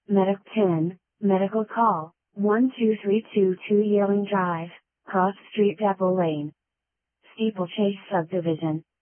Medic 10, medical call, 12322 Yearling Drive, Cross Street Depot Lane. Steeplechase Subdivision.